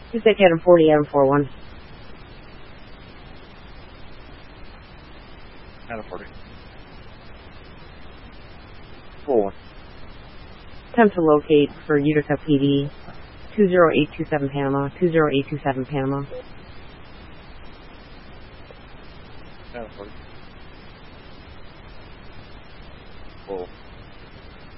Tuesday, Adam 40, Adam 41. Adam 40. 4. Attempt to locate for Utica PD. 20827 Panama. 20827 Panama. Adam 40. 4.